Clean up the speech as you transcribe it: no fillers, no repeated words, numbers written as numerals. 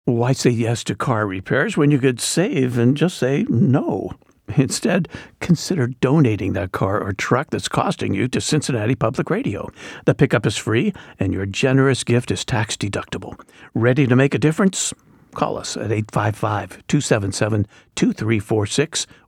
Why say yes to car repairs when you could save and just say no? Instead, consider donating that car or truck that's costing you to Cincinnati Public Radio. The pickup is free, and your generous gift is tax deductible. Ready to make a difference? Call us at 855-277-2346